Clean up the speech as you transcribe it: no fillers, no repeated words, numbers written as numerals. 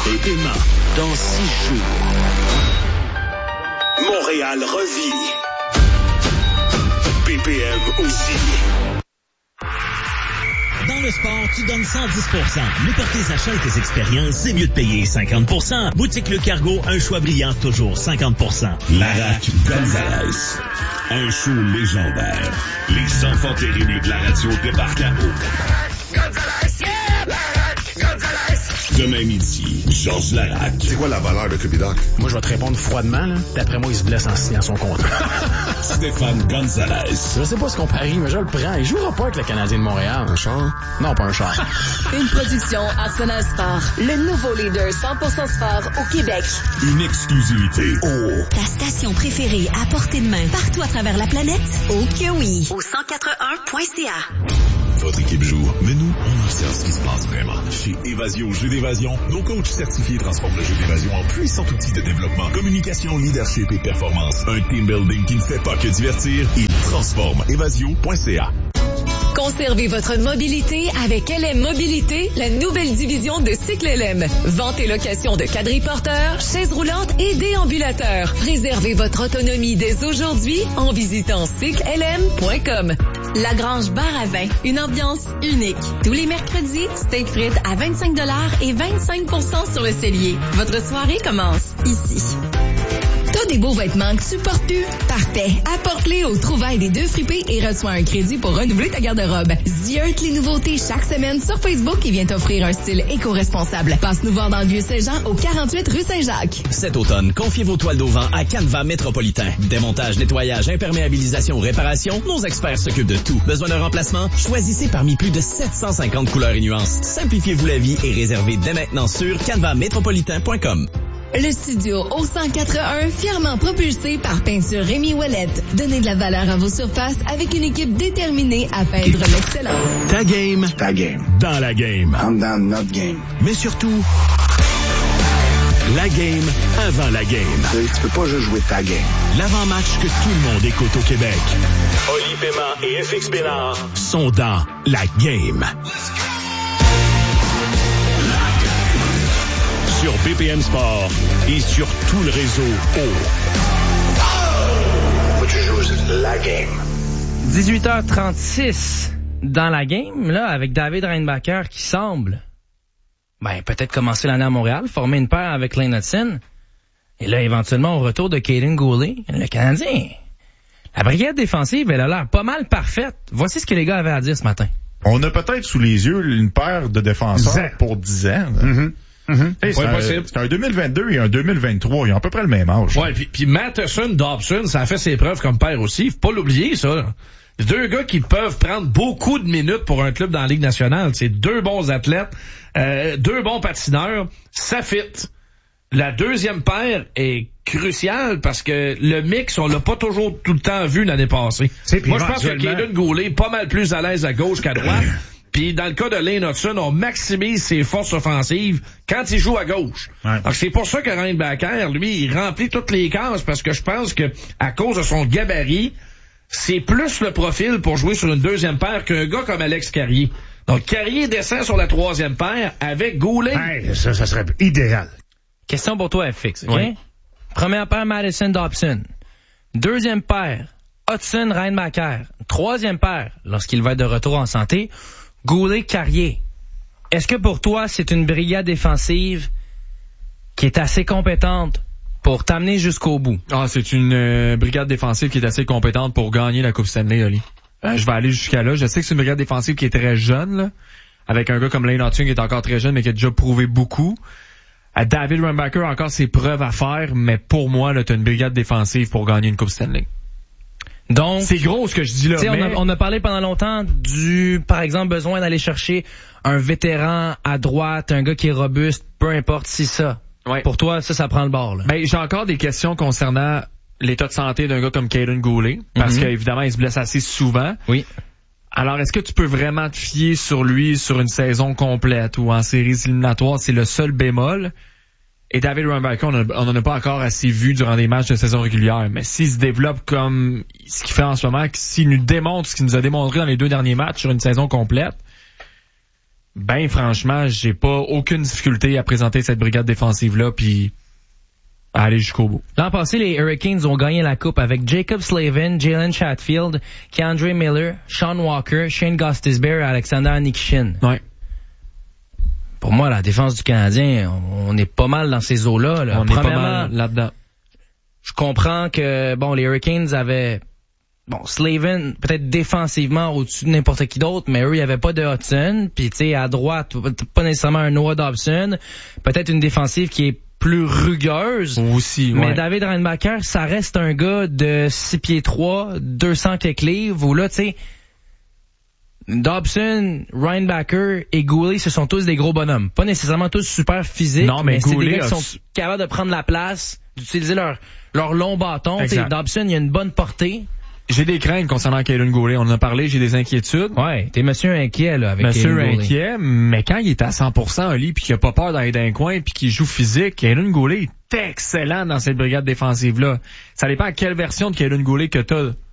BPM dans 6 jours. Montréal revit. BPM aussi. Dans le sport, tu donnes 110%. Mais pour tes achats et tes expériences, c'est mieux de payer 50%. Boutique Le Cargo, un choix brillant, toujours 50%. Larac Gonzalez. Un show légendaire. Les enfants terribles de la radio débarquent à eau. Gonzalez, yeah! Larac Gonzalez! Demain midi, Georges Larac. C'est quoi la valeur de Cubidoc? Moi, je vais te répondre froidement, là. D'après moi, il se blesse en signant son contrat. Stéphane Gonzalez. Je sais pas ce qu'on parie, mais je le prends. Il jouera pas avec le Canadien de Montréal. Un char? Non, pas un char. Une production Arsenal Sport. Le nouveau leader 100% sport au Québec. Une exclusivité. Oh. Ta station préférée à portée de main partout à travers la planète? Oh que oui. Au 181.ca. Votre équipe joue, mais nous, on observe ce qui se passe vraiment. Chez Évasion Jeux d'évasion, nos coachs certifiés transforment le jeu d'évasion en puissant outil de développement, communication, leadership et performance. Un team building qui ne fait pas que divertir, il transforme. Évasion.ca. Conservez votre mobilité avec LM Mobilité, la nouvelle division de Cycle LM. Vente et location de quadriporteurs, chaises roulantes et déambulateurs. Réservez votre autonomie dès aujourd'hui en visitant cyclelm.com. La Grange Bar à vin, une ambiance unique. Tous les mercredis, steak frites à 25$ et 25% sur le cellier. Votre soirée commence ici. T'as des beaux vêtements que tu portes plus? Parfait. Apporte-les aux trouvailles des Deux Fripés et reçois un crédit pour renouveler ta garde-robe. Zieurt les nouveautés chaque semaine sur Facebook et vient t'offrir un style éco-responsable. Passe nous voir dans le Vieux-Saint-Jean au 48 rue Saint-Jacques. Cet automne, confiez vos toiles d'auvent à Canva Métropolitain. Démontage, nettoyage, imperméabilisation, réparation, nos experts s'occupent de tout. Besoin d'un remplacement? Choisissez parmi plus de 750 couleurs et nuances. Simplifiez-vous la vie et réservez dès maintenant sur canvamétropolitain.com. Le studio au 181, fièrement propulsé par Peinture Rémi Ouellette. Donnez de la valeur à vos surfaces avec une équipe déterminée à peindre l'excellence. Ta game. Ta game. Dans la game. I'm down not game. Mais surtout, la game avant la game. Tu peux pas juste jouer ta game. L'avant-match que tout le monde écoute au Québec. Oli Paiement et FX Bénard sont dans la game. Sur BPM Sport et sur tout le réseau Faut que tu joues la game. 18h36 dans la game, là, avec David Reinbacher qui semble, peut-être commencer l'année à Montréal, former une paire avec Lane Hutson. Et là, éventuellement, au retour de Kaden Goulet, le Canadien. La brigade défensive, elle a l'air pas mal parfaite. Voici ce que les gars avaient à dire ce matin. On a peut-être sous les yeux une paire de défenseurs pour 10 ans. Mm-hmm. Hey, c'est un 2022 et un 2023. Ils ont à peu près le même âge. Ouais, puis Matheson, Dobson, ça a fait ses preuves comme père aussi. Faut pas l'oublier, ça. Là. Deux gars qui peuvent prendre beaucoup de minutes pour un club dans la Ligue nationale. C'est deux bons athlètes, deux bons patineurs. Ça fit. La deuxième paire est cruciale parce que le mix, on l'a pas toujours tout le temps vu l'année passée. Moi, je pense que Kaden Goulet est pas mal plus à l'aise à gauche qu'à droite. Puis dans le cas de Lane Hutson, on maximise ses forces offensives quand il joue à gauche. Ouais. Donc c'est pour ça que Reinbacher, lui, il remplit toutes les cases parce que je pense que à cause de son gabarit, c'est plus le profil pour jouer sur une deuxième paire qu'un gars comme Alex Carrier. Donc Carrier descend sur la troisième paire avec Goulet. Hey, ça serait idéal. Question pour toi, FX. OK? Oui. Première paire, Matheson, Dobson. Deuxième paire, Hutson, Reinbacher. Troisième paire, lorsqu'il va être de retour en santé, Goulet, Carrier. Est-ce que pour toi, c'est une brigade défensive qui est assez compétente pour t'amener jusqu'au bout? Ah, c'est une brigade défensive qui est assez compétente pour gagner la Coupe Stanley, Oli. Je vais aller jusqu'à là. Je sais que c'est une brigade défensive qui est très jeune, là, avec un gars comme Lane Hutson qui est encore très jeune, mais qui a déjà prouvé beaucoup. David Reinbacher a encore ses preuves à faire, mais pour moi, là, t'as une brigade défensive pour gagner une Coupe Stanley. Donc, c'est gros ce que je dis là. Mais... On a parlé pendant longtemps par exemple, besoin d'aller chercher un vétéran à droite, un gars qui est robuste, peu importe si ça. Ouais. Pour toi, ça prend le bord, là. J'ai encore des questions concernant l'état de santé d'un gars comme Kaden Goulet, parce qu'évidemment, il se blesse assez souvent. Oui. Alors, est-ce que tu peux vraiment te fier sur lui sur une saison complète ou en séries éliminatoires? C'est le seul bémol. Et David Reinbacher, on n'en a pas encore assez vu durant des matchs de saison régulière. Mais s'il se développe comme ce qu'il fait en ce moment, s'il nous démontre ce qu'il nous a démontré dans les 2 derniers matchs sur une saison complète, Ben franchement, j'ai pas aucune difficulté à présenter cette brigade défensive-là puis à aller jusqu'au bout. L'an passé, les Hurricanes ont gagné la coupe avec Jacob Slavin, Jalen Chatfield, Keandre Miller, Sean Walker, Shane Gostisbehere et Alexander Nikishin. Ouais. Pour moi, la défense du Canadien, on est pas mal dans ces eaux-là. Là. On est pas mal là-dedans. Je comprends que, les Hurricanes avaient, Slavin, peut-être défensivement au-dessus de n'importe qui d'autre, mais eux, il n'y avait pas de Hudson. Puis, tu sais, à droite, pas nécessairement un Noah Dobson. Peut-être une défensive qui est plus rugueuse. Aussi, ouais. Mais David Reinbacher, ça reste un gars de 6 pieds 3, 200 quelques livres, où là, tu sais, Dobson, Reinbacher et Goulet, ce sont tous des gros bonhommes. Pas nécessairement tous super physiques, non, mais c'est Goulet des gars qui sont capables de prendre la place, d'utiliser leur long bâton. Dobson, il a une bonne portée. J'ai des craintes concernant Kaelin Goulet. On en a parlé, j'ai des inquiétudes. Ouais, t'es monsieur inquiet, là, avec Monsieur Kaelin Goulet. inquiet, mais quand il est à 100%, Oli, puis qu'il a pas peur d'aller dans un coin, puis qu'il joue physique, Kaelin Goulet est excellent dans cette brigade défensive-là. Ça dépend à quelle version de Kaelin Goulet que t'as